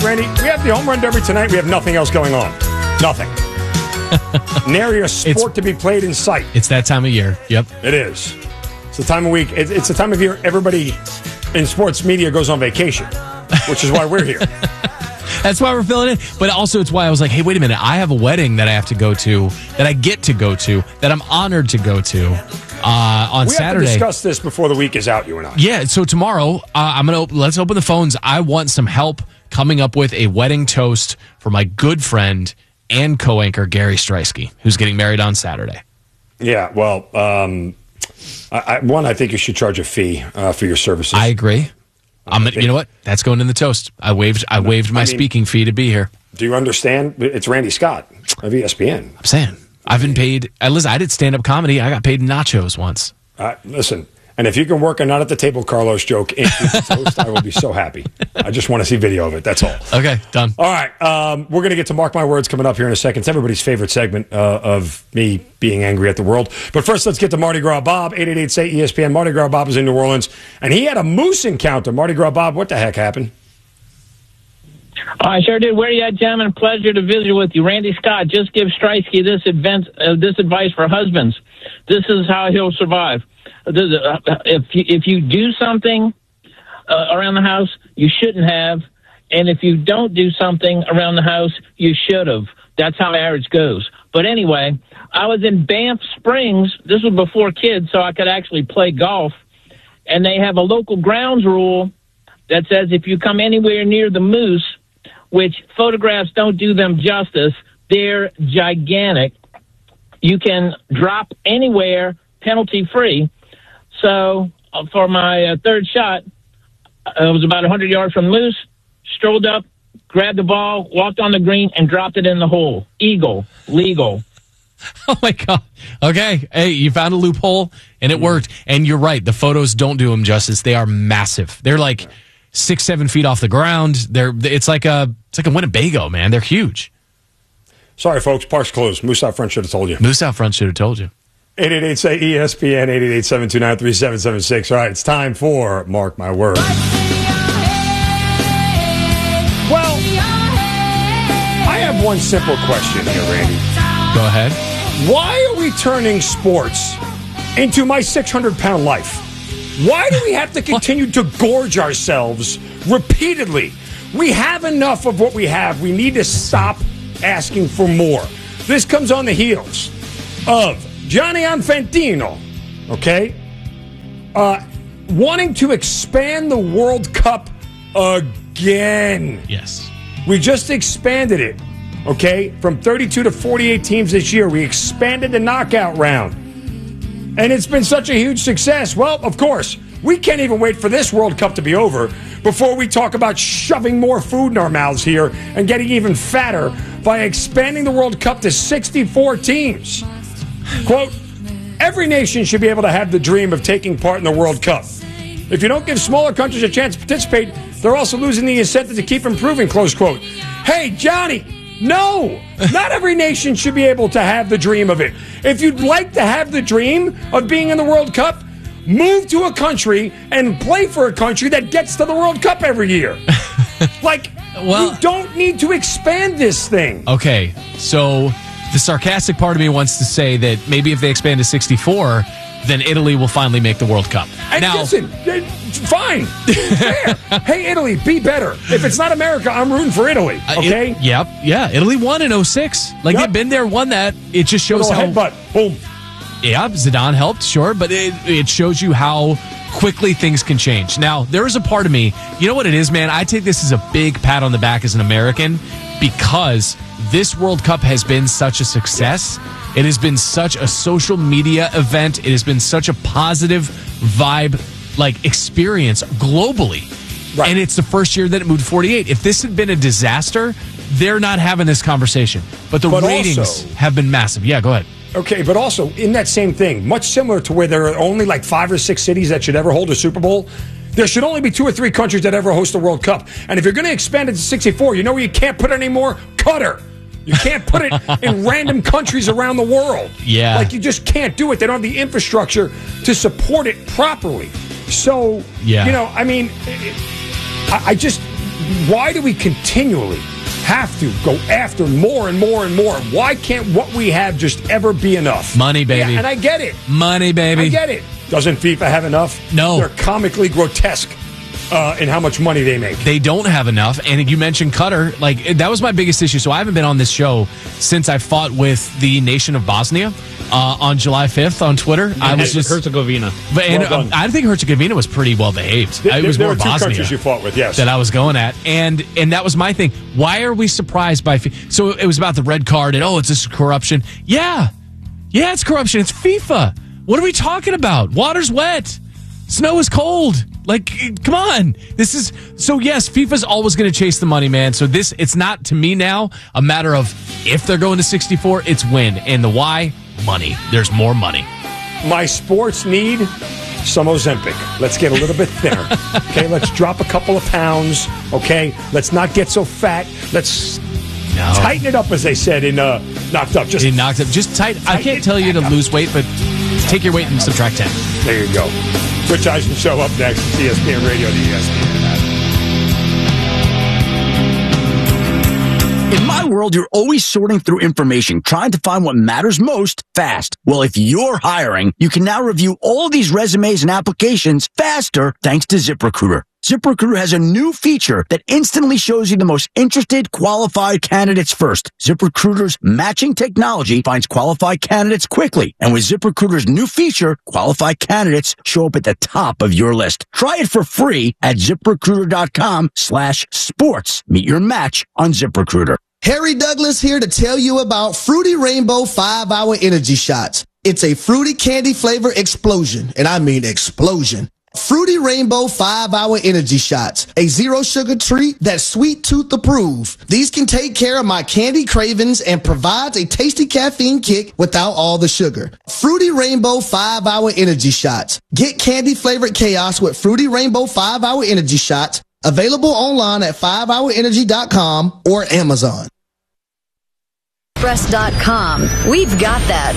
Randy, we have the home run derby tonight. We have nothing else going on. Nothing. Nary a sport to be played in sight. It's that time of year. Yep. It is. It's the time of week. It's the time of year everybody in sports media goes on vacation, which is why we're here. That's why we're filling in. But also it's why I was like, hey, wait a minute. I have a wedding that I have to go to, that I get to go to, that I'm honored to go to on Saturday. We have to discuss this before the week is out, you and I. Yeah, so tomorrow, let's open the phones. I want some help coming up with a wedding toast for my good friend and co-anchor Gary Striesky, who's getting married on Saturday. Yeah, well, I think you should charge a fee for your services. I agree. You know what? That's going in the toast. I waived my speaking fee to be here. Do you understand? It's Randy Scott of ESPN. I'm saying I've been paid. Listen, I did stand-up comedy. I got paid nachos once. Listen, and if you can work a not at the table Carlos joke into the toast, I will be so happy. I just want to see video of it. That's all. Okay, done. All right, we're going to get to Mark My Words coming up here in a second. It's everybody's favorite segment of me being angry at the world. But first, let's get to Mardi Gras Bob, 888-SAY-ESPN. Mardi Gras Bob is in New Orleans, and he had a moose encounter. Mardi Gras Bob, what the heck happened? I sure did. Where are you at, gentlemen? Pleasure to visit with you. Randy Scott, just give Striesky this advice for husbands. This is how he'll survive. If you do something around the house you shouldn't have, and if you don't do something around the house you should have. That's how marriage goes. But anyway, I was in Banff Springs. This was before kids, so I could actually play golf. And they have a local grounds rule that says if you come anywhere near the moose, which photographs don't do them justice, they're gigantic, you can drop anywhere penalty-free. So for my third shot, I was about 100 yards from the moose, strolled up, grabbed the ball, walked on the green, and dropped it in the hole. Eagle. Legal. Oh, my God. Okay. Hey, you found a loophole, and it worked. And you're right. The photos don't do them justice. They are massive. They're like 6-7 feet off the ground. It's like a Winnebago, man. They're huge. Sorry, folks. Park's closed. Moose out front should have told you. Moose out front should have told you. 888-SAY-ESPN, 888-729-3776. All right, it's time for Mark My Words. Well, I have one simple question here, Randy. Go ahead. Why are we turning sports into my 600-pound life? Why do we have to continue to gorge ourselves repeatedly? We have enough of what we have. We need to stop asking for more. This comes on the heels of Gianni Infantino, okay, wanting to expand the World Cup again. Yes. We just expanded it, okay, from 32 to 48 teams this year. We expanded the knockout round. And it's been such a huge success. Well, of course, we can't even wait for this World Cup to be over before we talk about shoving more food in our mouths here and getting even fatter by expanding the World Cup to 64 teams. Quote, every nation should be able to have the dream of taking part in the World Cup. If you don't give smaller countries a chance to participate, they're also losing the incentive to keep improving, close quote. Hey, Johnny, no, not every nation should be able to have the dream of it. If you'd like to have the dream of being in the World Cup, move to a country and play for a country that gets to the World Cup every year. You don't need to expand this thing. Okay, so the sarcastic part of me wants to say that maybe if they expand to 64, then Italy will finally make the World Cup. And now, listen, fine. Fair. Hey, Italy, be better. If it's not America, I'm rooting for Italy, okay? Yeah. Italy won in 06. They've been there, won that. It just shows how... headbutt. Boom. Yeah, Zidane helped, sure, but it shows you how quickly things can change. Now, there is a part of me, you know what it is, man? I take this as a big pat on the back as an American because this World Cup has been such a success. It has been such a social media event. It has been such a positive vibe, experience globally. Right. And it's the first year that it moved to 48. If this had been a disaster, they're not having this conversation. But ratings also have been massive. Yeah, go ahead. Okay, but also, in that same thing, much similar to where there are only 5 or 6 cities that should ever hold a Super Bowl, there should only be 2 or 3 countries that ever host a World Cup. And if you're going to expand it to 64, you know where you can't put it anymore? Qatar. You can't put it in random countries around the world. Yeah. You just can't do it. They don't have the infrastructure to support it properly. So, yeah. why do we continually have to go after more and more and more? Why can't what we have just ever be enough? Money, baby. Yeah, and I get it. Money, baby. I get it. Doesn't FIFA have enough? No. They're comically grotesque in how much money they make. They don't have enough. And you mentioned Qatar. Like, that was my biggest issue. So I haven't been on this show since I fought with the nation of Bosnia on July 5th on Twitter. I was just Herzegovina. But I think Herzegovina was pretty well behaved. It was there more were two Bosnia countries you fought with, yes. that I was going at, and that was my thing. Why are we surprised by? So it was about the red card and it's just corruption. Yeah, it's corruption. It's FIFA. What are we talking about? Water's wet, snow is cold. Like, come on. This is so. Yes, FIFA's always going to chase the money, man. So it's not to me now a matter of if they're going to 64. It's when, and the why. Money. There's more money. My sports need some Ozempic. Let's get a little bit thinner. Okay, let's drop a couple of pounds. Okay, let's not get so fat. Let's tighten it up, as they said in Knocked Up. Just tight. I can't tell you to lose weight, but take your weight and subtract 10. There you go. Rich Eisen Show up next. It's ESPN Radio, the ESPN app. In my world, you're always sorting through information, trying to find what matters most fast. Well, if you're hiring, you can now review all these resumes and applications faster thanks to ZipRecruiter. ZipRecruiter has a new feature that instantly shows you the most interested, qualified candidates first. ZipRecruiter's matching technology finds qualified candidates quickly. And with ZipRecruiter's new feature, qualified candidates show up at the top of your list. Try it for free at ZipRecruiter.com/sports. Meet your match on ZipRecruiter. Harry Douglas here to tell you about Fruity Rainbow 5-Hour Energy Shots. It's a fruity candy flavor explosion, and I mean explosion. Fruity Rainbow 5-Hour Energy Shots, a zero sugar treat that's sweet tooth approved. These can take care of my candy cravings and provides a tasty caffeine kick without all the sugar. Fruity Rainbow 5-Hour Energy Shots. Get candy flavored chaos with Fruity Rainbow 5-Hour Energy Shots. Available online at 5hourenergy.com or Amazon. Express.com. We've got that.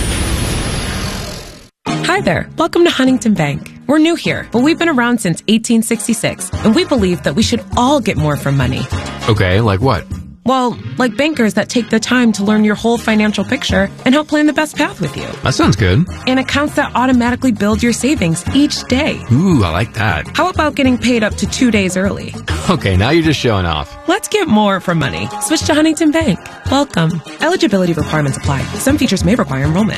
Hi there. Welcome to Huntington Bank. We're new here, but we've been around since 1866, and we believe that we should all get more from money. Okay, like what? Well, like bankers that take the time to learn your whole financial picture and help plan the best path with you. That sounds good. And accounts that automatically build your savings each day. Ooh, I like that. How about getting paid up to 2 days early? Okay, now you're just showing off. Let's get more from money. Switch to Huntington Bank. Welcome. Eligibility requirements apply. Some features may require enrollment.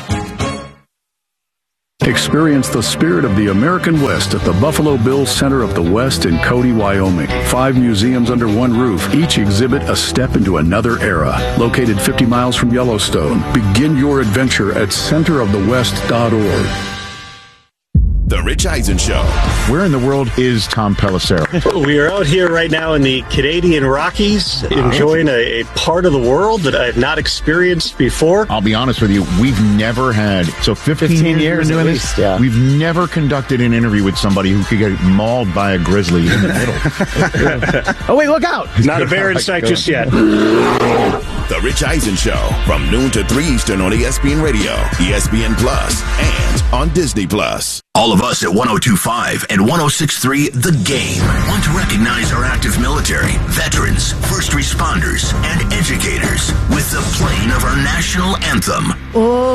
Experience the spirit of the American West at the Buffalo Bills Center of the West in Cody, Wyoming. 5 museums under one roof. Each exhibit a step into another era. Located 50 miles from Yellowstone. Begin your adventure at centerofthewest.org. The Rich Eisen Show. Where in the world is Tom Pelissero? We are out here right now in the Canadian Rockies, enjoying a part of the world that I have not experienced before. I'll be honest with you, we've never had, 15 years at least, yeah. We've never conducted an interview with somebody who could get mauled by a grizzly in the middle. Oh, wait, look out. Not a bear in sight just yet. The Rich Eisen Show, from noon to 3 Eastern on ESPN Radio, ESPN Plus, and on Disney Plus. All of us at 102.5 and 106.3 The Game want to recognize our active military, veterans, first responders, and educators with the playing of our national anthem.